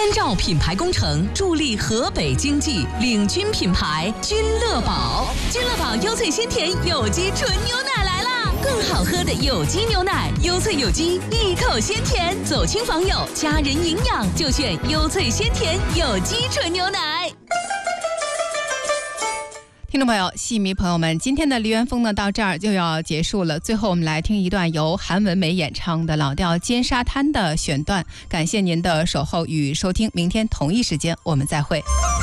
照品牌工程，助力河北经济，领军品牌君乐宝。君乐宝优萃鲜甜有机纯牛奶来啦！更好喝的有机牛奶，优萃有机，一口鲜甜，走亲访友，家人营养就选优萃鲜甜有机纯牛奶。 听众朋友、戏迷朋友们，今天的梨园风呢到这儿就要结束了。最后我们来听一段由韩文梅演唱的老调《尖沙滩》的选段。感谢您的守候与收听，明天同一时间我们再会。